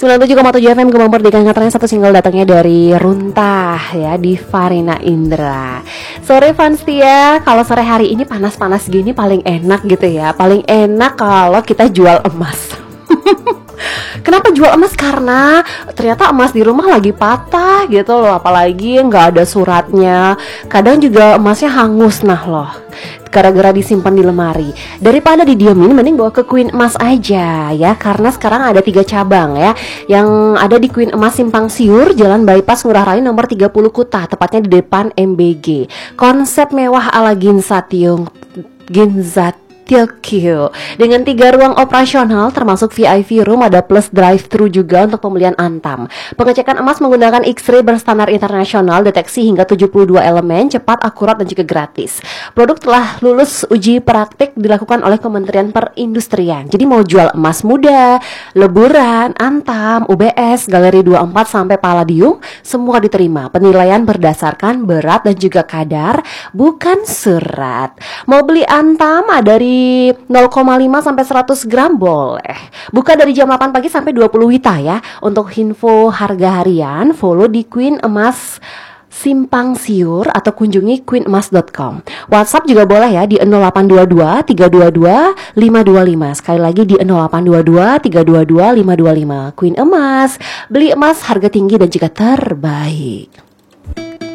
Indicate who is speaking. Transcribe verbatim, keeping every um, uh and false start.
Speaker 1: sembilan puluh tujuh koma tujuh F M Gembang Merdeka, katanya satu single datangnya dari Runtah ya, di Farina Indra. Sore fans ya, kalau sore hari ini panas-panas gini paling enak gitu ya. Paling enak kalau kita jual emas. Kenapa jual emas? Karena ternyata emas di rumah lagi patah gitu loh, apalagi nggak ada suratnya. Kadang juga emasnya hangus nah loh, gara-gara disimpan di lemari. Daripada didiamin, mending bawa ke Queen Emas aja ya. Karena sekarang ada tiga cabang ya, yang ada di Queen Emas Simpang Siur, Jalan Bypass Ngurah Rai nomor tiga puluh Kuta, tepatnya di depan M B G. Konsep mewah ala Ginza Tiong Ginza Tokyo dengan tiga ruang operasional termasuk V I P room, ada plus drive-thru juga untuk pembelian Antam. Pengecekan emas menggunakan X-ray berstandar internasional, deteksi hingga tujuh puluh dua elemen, cepat, akurat, dan juga gratis. Produk telah lulus uji praktik dilakukan oleh Kementerian Perindustrian. Jadi mau jual emas muda, leburan, Antam, U B S, Galeri dua puluh empat sampai Palladium, semua diterima. Penilaian berdasarkan berat dan juga kadar, bukan surat. Mau beli Antam dari nol koma lima sampai seratus gram boleh. Buka dari jam delapan pagi sampai dua puluh WITA ya. Untuk info harga harian, follow di Queen Emas Simpang Siur atau kunjungi queen emas dot com. WhatsApp juga boleh ya di nol delapan dua dua tiga dua dua lima dua lima. Sekali lagi di nol delapan dua dua tiga dua dua lima dua lima. Queen Emas, beli emas harga tinggi dan juga terbaik.